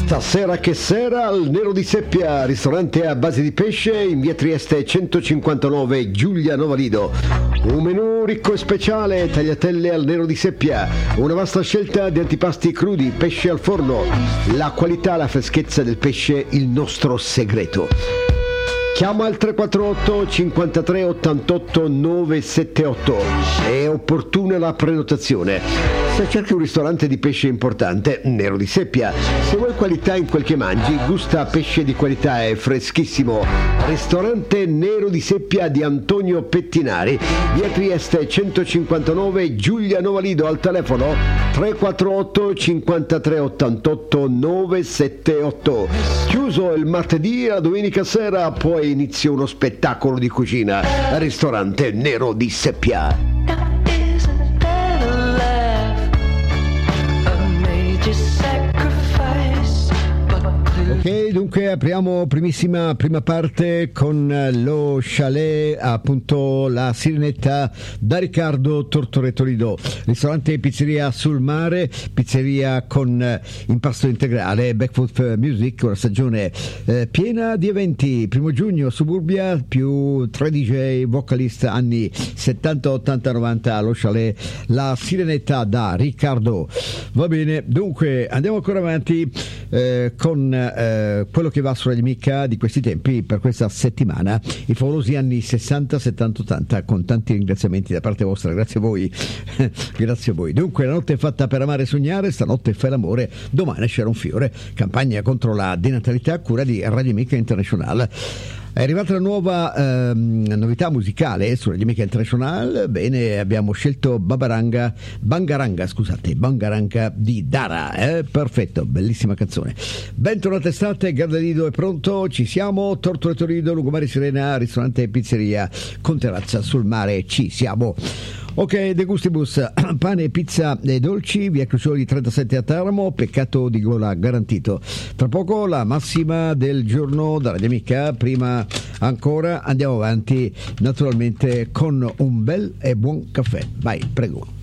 Stasera che sera al Nero di Seppia, ristorante a base di pesce in via Trieste 159, Giulia Novalido. Un menù ricco e speciale, tagliatelle al Nero di Seppia, una vasta scelta di antipasti crudi, pesce al forno, la qualità, la freschezza del pesce, il nostro segreto. Chiama al 348 53 88 978, è opportuna la prenotazione. Se cerchi un ristorante di pesce importante, Nero di Seppia. Se vuoi qualità in quel che mangi, gusta pesce di qualità e freschissimo. Ristorante Nero di Seppia di Antonio Pettinari, via Trieste 159, Giulia Novalido, al telefono 348 53 88 978. Chiuso il martedì e la domenica sera, poi inizia uno spettacolo di cucina. Ristorante Nero di Seppia. Ok, dunque apriamo prima parte con lo chalet, appunto la Sirenetta da Riccardo Tortoreto Lido, ristorante e pizzeria sul mare, pizzeria con impasto integrale, Backfoot Music, una stagione piena di eventi. 1 giugno Suburbia, più 3 DJ vocalist anni 70, 80, 90 allo chalet la Sirenetta da Riccardo. Va bene, dunque andiamo ancora avanti con quello che va sulla mica di questi tempi per questa settimana, i favolosi anni 60, 70, 80, con tanti ringraziamenti da parte vostra. Grazie a voi. Grazie a voi. Dunque, la notte è fatta per amare e sognare, stanotte fai l'amore, domani c'era un fiore, campagna contro la denatalità a cura di Radio Amica International. È arrivata la nuova novità musicale su Radio Amica International. Bene, abbiamo scelto Bangaranga di Dara. Perfetto, bellissima canzone. Bentornata estate, Gardalido è pronto, ci siamo. Tortoreto Lido, Lungomare Sirena, ristorante e pizzeria con terrazza sul mare, ci siamo. Ok, De Gustibus, pane, pizza e dolci, via Crucioli 37 a Teramo, peccato di gola garantito. Tra poco la massima del giorno da Radio Amica, prima ancora andiamo avanti naturalmente con un bel e buon caffè. Vai, prego.